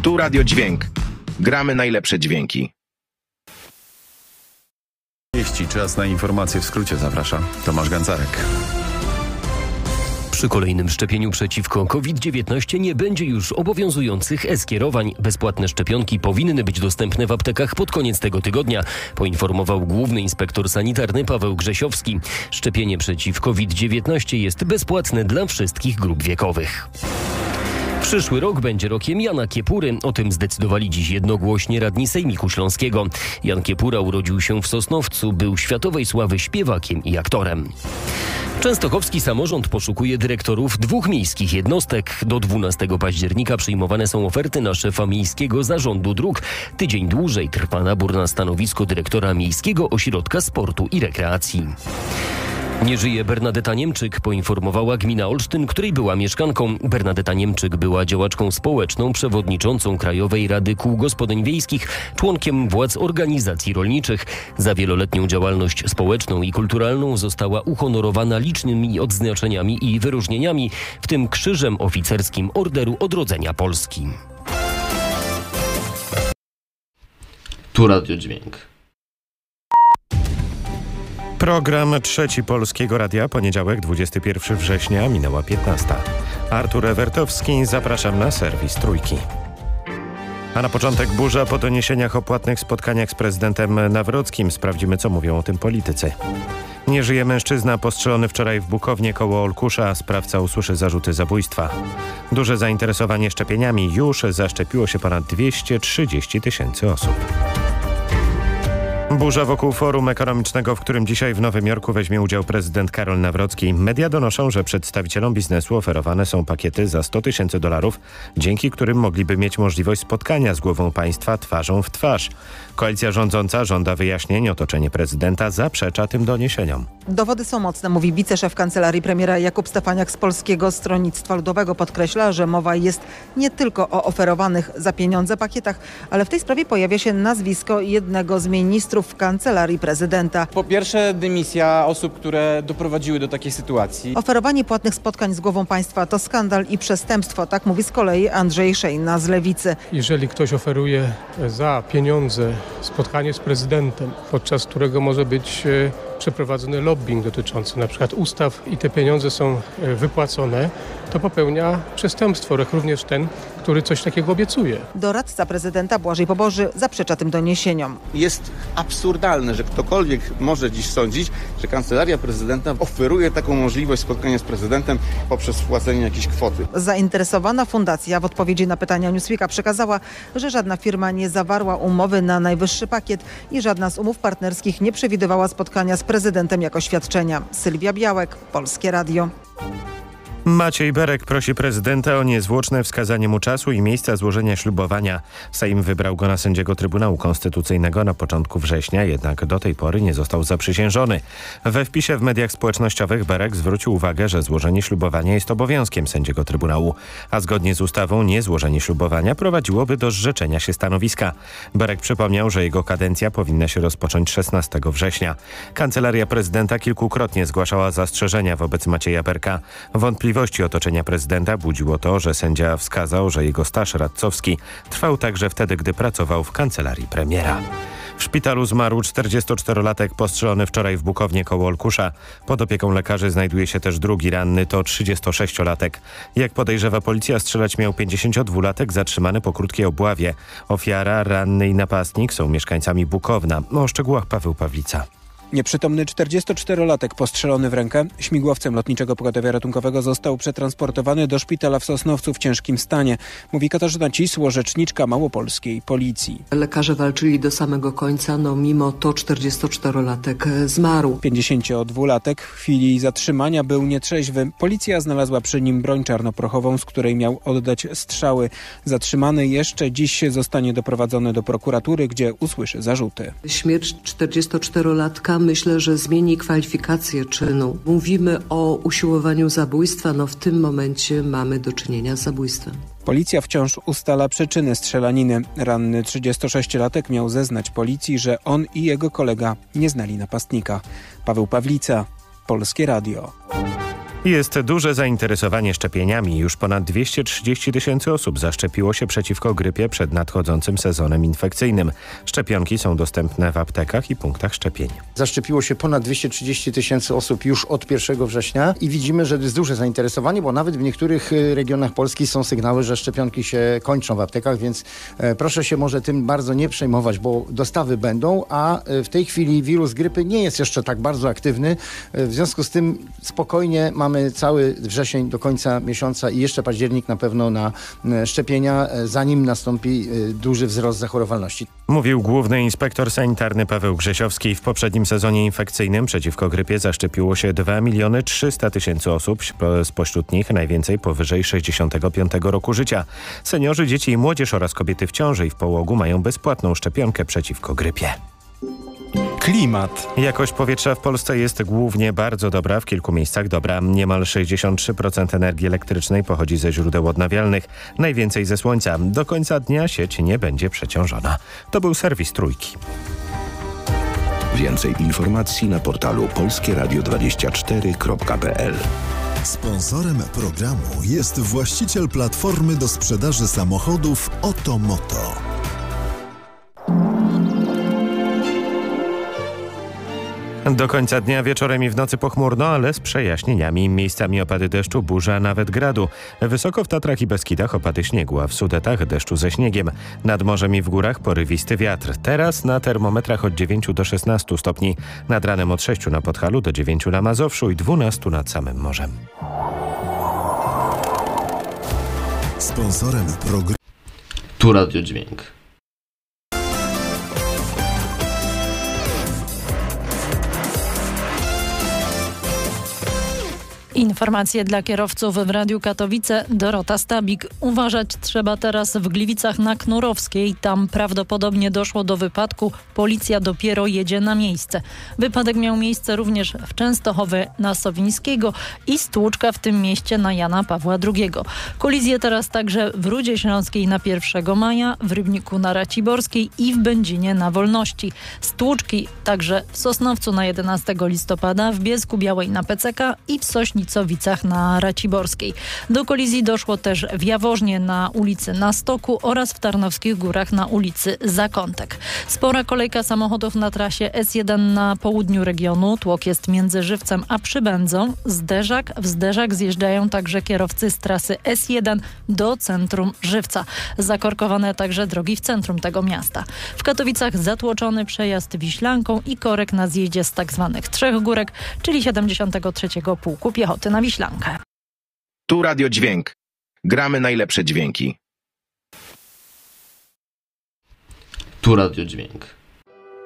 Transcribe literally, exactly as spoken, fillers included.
Tu Radio Dźwięk. Gramy najlepsze dźwięki. Jeśli czas na informacje w skrócie, zaprasza Tomasz Gancarek. Przy kolejnym szczepieniu przeciwko COVID dziewiętnaście nie będzie już obowiązujących e-skierowań. Bezpłatne szczepionki powinny być dostępne w aptekach pod koniec tego tygodnia, poinformował główny inspektor sanitarny Paweł Grzesiowski. Szczepienie przeciw COVID dziewiętnaście jest bezpłatne dla wszystkich grup wiekowych. Przyszły rok będzie rokiem Jana Kiepury. O tym zdecydowali dziś jednogłośnie radni Sejmiku Śląskiego. Jan Kiepura urodził się w Sosnowcu, był światowej sławy śpiewakiem i aktorem. Częstochowski samorząd poszukuje dyrektorów dwóch miejskich jednostek. Do dwunastego października przyjmowane są oferty na szefa Miejskiego Zarządu Dróg. Tydzień dłużej trwa nabór na stanowisko dyrektora Miejskiego Ośrodka Sportu i Rekreacji. Nie żyje Bernadeta Niemczyk, poinformowała gmina Olsztyn, której była mieszkanką. Bernadeta Niemczyk była działaczką społeczną, przewodniczącą Krajowej Rady Kół Gospodyń Wiejskich, członkiem władz organizacji rolniczych. Za wieloletnią działalność społeczną i kulturalną została uhonorowana licznymi odznaczeniami i wyróżnieniami, w tym Krzyżem Oficerskim Orderu Odrodzenia Polski. Tu Radio Dźwięk. Program Trzeci Polskiego Radia, poniedziałek, dwudziestego pierwszego września, minęła piętnasta. Artur Ewertowski, zapraszam na serwis Trójki. A na początek burza po doniesieniach o płatnych spotkaniach z prezydentem Nawrockim. Sprawdzimy, co mówią o tym politycy. Nie żyje mężczyzna postrzelony wczoraj w Bukownie koło Olkusza. Sprawca usłyszy zarzuty zabójstwa. Duże zainteresowanie szczepieniami. Już zaszczepiło się ponad dwieście trzydzieści tysięcy osób. Burza wokół forum ekonomicznego, w którym dzisiaj w Nowym Jorku weźmie udział prezydent Karol Nawrocki. Media donoszą, że przedstawicielom biznesu oferowane są pakiety za sto tysięcy dolarów, dzięki którym mogliby mieć możliwość spotkania z głową państwa twarzą w twarz. Koalicja rządząca żąda wyjaśnień, otoczenie prezydenta zaprzecza tym doniesieniom. Dowody są mocne, mówi wiceszef kancelarii premiera Jakub Stefaniak z Polskiego Stronnictwa Ludowego. Podkreśla, że mowa jest nie tylko o oferowanych za pieniądze pakietach, ale w tej sprawie pojawia się nazwisko jednego z ministrów w kancelarii prezydenta. Po pierwsze, dymisja osób, które doprowadziły do takiej sytuacji. Oferowanie płatnych spotkań z głową państwa to skandal i przestępstwo, tak mówi z kolei Andrzej Szejna z Lewicy. Jeżeli ktoś oferuje za pieniądze spotkanie z prezydentem, podczas którego może być przeprowadzony lobbying dotyczący na przykład ustaw i te pieniądze są wypłacone, to popełnia przestępstwo, jak również ten, który coś takiego obiecuje. Doradca prezydenta Błażej Poboży zaprzecza tym doniesieniom. Jest absurdalne, że ktokolwiek może dziś sądzić, że kancelaria prezydenta oferuje taką możliwość spotkania z prezydentem poprzez wpłacenie jakiejś kwoty. Zainteresowana fundacja w odpowiedzi na pytania Newsweeka przekazała, że żadna firma nie zawarła umowy na najwyższy pakiet i żadna z umów partnerskich nie przewidywała spotkania z prezydentem jako świadczenia. Sylwia Białek, Polskie Radio. Maciej Berek prosi prezydenta o niezwłoczne wskazanie mu czasu i miejsca złożenia ślubowania. Sejm wybrał go na sędziego Trybunału Konstytucyjnego na początku września, jednak do tej pory nie został zaprzysiężony. We wpisie w mediach społecznościowych Berek zwrócił uwagę, że złożenie ślubowania jest obowiązkiem sędziego Trybunału, a zgodnie z ustawą niezłożenie ślubowania prowadziłoby do zrzeczenia się stanowiska. Berek przypomniał, że jego kadencja powinna się rozpocząć szesnastego września. Kancelaria prezydenta kilkukrotnie zgłaszała zastrzeżenia wobec Macieja Berka. Wątpliwości otoczenia prezydenta budziło to, że sędzia wskazał, że jego staż radcowski trwał także wtedy, gdy pracował w kancelarii premiera. W szpitalu zmarł czterdziestoczterolatek postrzelony wczoraj w Bukownie koło Olkusza. Pod opieką lekarzy znajduje się też drugi ranny, to trzydziestosześciolatek. Jak podejrzewa policja, strzelać miał pięćdziesięciodwulatek zatrzymany po krótkiej obławie. Ofiara, ranny i napastnik są mieszkańcami Bukowna. O szczegółach Paweł Pawlica. Nieprzytomny czterdziestoczterolatek postrzelony w rękę śmigłowcem Lotniczego Pogotowia Ratunkowego został przetransportowany do szpitala w Sosnowcu w ciężkim stanie, mówi Katarzyna Cisło, rzeczniczka małopolskiej policji. Lekarze walczyli do samego końca, no mimo to czterdziestoczterolatek zmarł. pięćdziesięciodwulatek w chwili zatrzymania był nietrzeźwy. Policja znalazła przy nim broń czarnoprochową, z której miał oddać strzały. Zatrzymany jeszcze dziś zostanie doprowadzony do prokuratury, gdzie usłyszy zarzuty. Śmierć czterdziestoczterolatka myślę, że zmieni kwalifikację czynu. Mówimy o usiłowaniu zabójstwa, no w tym momencie mamy do czynienia z zabójstwem. Policja wciąż ustala przyczyny strzelaniny. Ranny trzydziestosześciolatek miał zeznać policji, że on i jego kolega nie znali napastnika. Paweł Pawlica, Polskie Radio. Jest duże zainteresowanie szczepieniami. Już ponad dwieście trzydzieści tysięcy osób zaszczepiło się przeciwko grypie przed nadchodzącym sezonem infekcyjnym. Szczepionki są dostępne w aptekach i punktach szczepień. Zaszczepiło się ponad dwieście trzydzieści tysięcy osób już od pierwszego września i widzimy, że jest duże zainteresowanie, bo nawet w niektórych regionach Polski są sygnały, że szczepionki się kończą w aptekach, więc proszę się może tym bardzo nie przejmować, bo dostawy będą, a w tej chwili wirus grypy nie jest jeszcze tak bardzo aktywny. W związku z tym spokojnie mamy cały wrzesień do końca miesiąca i jeszcze październik na pewno na szczepienia, zanim nastąpi duży wzrost zachorowalności. Mówił główny inspektor sanitarny Paweł Grzesiowski. W poprzednim sezonie infekcyjnym przeciwko grypie zaszczepiło się dwa miliony trzysta tysięcy osób, spośród nich najwięcej powyżej sześćdziesiątego piątego roku życia. Seniorzy, dzieci i młodzież oraz kobiety w ciąży i w połogu mają bezpłatną szczepionkę przeciwko grypie. Klimat. Jakość powietrza w Polsce jest głównie bardzo dobra, w kilku miejscach dobra. Niemal sześćdziesiąt trzy procent energii elektrycznej pochodzi ze źródeł odnawialnych, najwięcej ze słońca. Do końca dnia sieć nie będzie przeciążona. To był serwis Trójki. Więcej informacji na portalu polskie radio dwadzieścia cztery kropka p l. Sponsorem programu jest właściciel platformy do sprzedaży samochodów Otomoto. Do końca dnia wieczorem i w nocy pochmurno, ale z przejaśnieniami. Miejscami opady deszczu, burza, nawet gradu. Wysoko w Tatrach i Beskidach opady śniegu, a w Sudetach deszczu ze śniegiem. Nad morzem i w górach porywisty wiatr. Teraz na termometrach od dziewięciu do szesnastu stopni. Nad ranem od sześciu na Podhalu do dziewięciu na Mazowszu i dwunastu nad samym morzem. Sponsorem programu Tu Radio Dźwięk. Informacje dla kierowców w Radiu Katowice. Dorota Stabik. Uważać trzeba teraz w Gliwicach na Knurowskiej. Tam prawdopodobnie doszło do wypadku. Policja dopiero jedzie na miejsce. Wypadek miał miejsce również w Częstochowie na Sowińskiego i stłuczka w tym mieście na Jana Pawła drugiego. Kolizje teraz także w Rudzie Śląskiej na pierwszego maja, w Rybniku na Raciborskiej i w Będzinie na Wolności. Stłuczki także w Sosnowcu na jedenastego listopada, w Bielsku-Białej na P C K i w Sośnicach Cowicach na Raciborskiej. Do kolizji doszło też w Jaworznie na ulicy Na Stoku oraz w Tarnowskich Górach na ulicy Zakątek. Spora kolejka samochodów na trasie S jeden na południu regionu. Tłok jest między Żywcem a Przybędzą. Zderzak, w zderzak zjeżdżają także kierowcy z trasy S jeden do centrum Żywca. Zakorkowane także drogi w centrum tego miasta. W Katowicach zatłoczony przejazd Wiślanką i korek na zjeździe z tak zwanych Trzech Górek, czyli siedemdziesiątego trzeciego Pułku Piechoty na Wiślankę. Tu Radio Dźwięk. Gramy najlepsze dźwięki. Tu Radio Dźwięk.